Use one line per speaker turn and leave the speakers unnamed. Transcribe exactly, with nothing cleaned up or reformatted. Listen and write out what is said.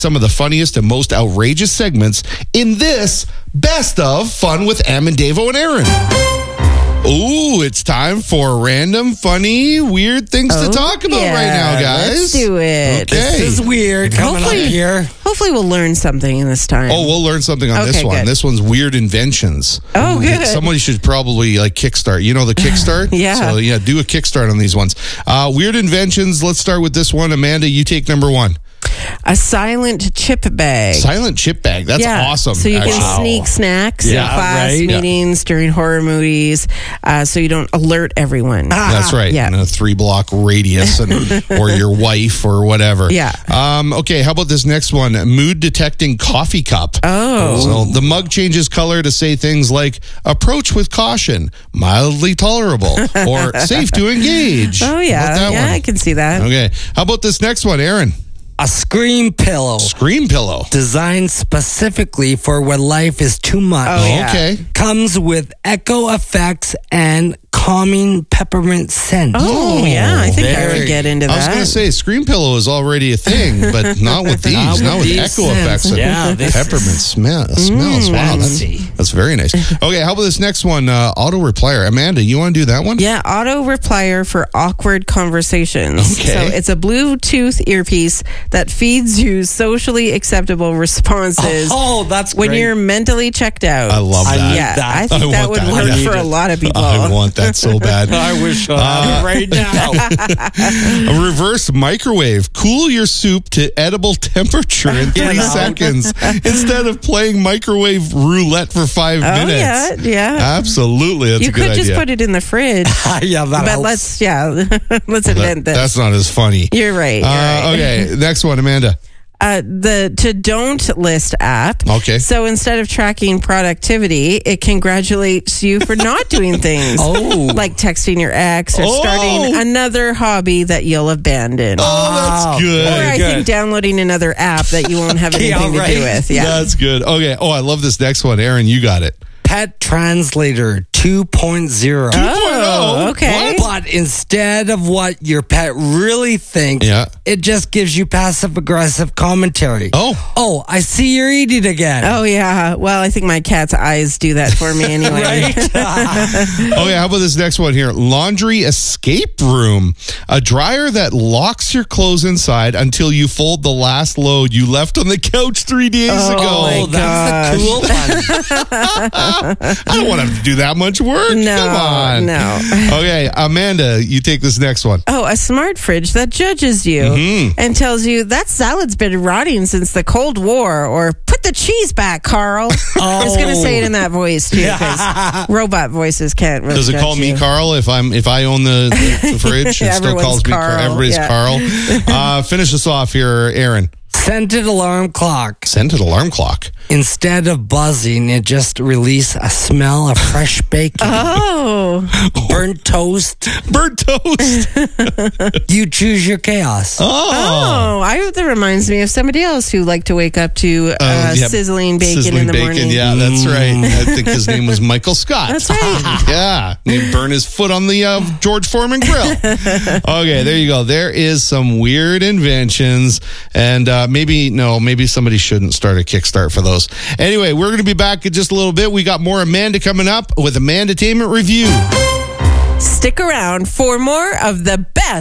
some of the funniest and most outrageous segments in this Best of Fun with Am and Davo and Aaron. Ooh, it's time for random, funny, weird things
oh,
to talk about
yeah,
right now, guys.
Let's do it.
Okay.
This is weird coming
Hopefully-
up here.
Hopefully we'll learn something this time.
Oh, we'll learn something on
Okay,
this one.
good.
This one's weird inventions.
Oh, good.
Somebody should probably like kickstart. You know the kickstart?
Yeah.
So yeah, do a kickstart on these ones. Uh, weird inventions. Let's start with this one. Amanda, you take number one.
A silent chip bag.
Silent chip bag. That's
yeah.
awesome.
So you
actually.
can sneak snacks
Yeah,
in class
right.
meetings during horror movies, uh, so you don't alert everyone.
That's right.
Yeah.
In a three block radius, and, or your wife, or whatever.
Yeah.
Um, okay. How about this next one? Mood detecting coffee cup.
Oh.
So the mug changes color to say things like "approach with caution," "mildly tolerable," or "safe to engage."
Oh
How about
yeah,
that
yeah,
one?
I can see that.
Okay. How about this next one, Aaron?
A scream pillow
Scream pillow.
designed specifically for when life is too much.
Oh, yeah.
Okay.
Comes with echo effects and calming peppermint scent.
Oh, yeah, I think I
very-
would get into that.
I was going to say Scream pillow is already a thing, but not with these.
Not with
Not with
these
echo
scents.
effects and
Yeah, this
peppermint
is-
smell smells. Wow, that's,
fancy.
that's very nice. Okay, how about this next one? Uh, auto replier. Amanda, you want to do that one?
Yeah, auto replier for awkward conversations.
Okay.
So it's a Bluetooth earpiece that feeds you socially acceptable responses
Oh, that's
when
great.
you're mentally checked out.
I love
I
that.
need
yeah,
that.
I think
I
that
want
would
that. I
work
need
for a
it.
lot of people.
I want that so bad.
I wish I had it right now.
A reverse microwave. Cool your soup to edible temperature in
Get
three
out.
seconds instead of playing microwave roulette for five
Oh,
minutes.
yeah, yeah.
Absolutely. That's
you
a good
could just
idea.
put it in the fridge.
yeah, that
but
helps.
let's, yeah, let's invent
That-
this.
that's not as funny.
You're right. You're
Uh,
right.
okay, next one, Amanda.
Uh, the to don't list app.
Okay.
So instead of tracking productivity, it congratulates you for not doing things.
Oh.
Like texting your ex or
Oh.
starting another hobby that you'll abandon.
Oh,
Wow.
that's good.
or I
good.
think downloading another app that you won't have
Yeah,
anything to
right.
do with. Yeah.
That's good. Okay. Oh, I love this next one. Aaron, you got it.
Pet Translator two point oh.
Oh, okay.
But instead of what your pet really thinks,
Yeah.
it just gives you passive aggressive commentary.
Oh.
Oh, I see you're eating again.
Oh, yeah. Well, I think my cat's eyes do that for me anyway.
Right?
Oh, yeah. How about this next one here? Laundry escape room. A dryer that locks your clothes inside until you fold the last load you left on the couch three days
Oh,
ago.
Oh, that's the cool one.
I don't want to have to do that much work.
No,
Come on.
no.
Okay, Amanda, you take this next one.
Oh, a smart fridge that judges you
Mm-hmm.
and tells you that salad's been rotting since the Cold War, or put the cheese back, Carl.
Oh.
It's going to say it in that voice too, because robot voices can't really.
Does it
judge
call me
you.
Carl if I'm if I own the, the, the fridge? It still
Everyone's
calls me
Carl,
Carl. Everybody's
yeah.
Carl. Uh, finish us off here, Aaron.
Scented alarm clock.
Scented alarm clock.
Instead of buzzing, it just release a smell of fresh bacon,
Oh,
burnt toast.
Bird toast.
You choose your chaos.
Oh.
oh! I that reminds me of somebody else who liked to wake up to uh,
Uh, yeah,
sizzling bacon
Sizzling
in the
bacon.
morning.
Yeah, that's right. I think his name was Michael Scott.
That's right.
Yeah. He'd burn his foot on the uh, George Foreman grill. Okay, there you go. There is some weird inventions. And uh, maybe, no, maybe somebody shouldn't start a Kickstart for those. Anyway, we're going to be back in just a little bit. We got more Amanda coming up with Amandatainment Review.
Stick around for more of the best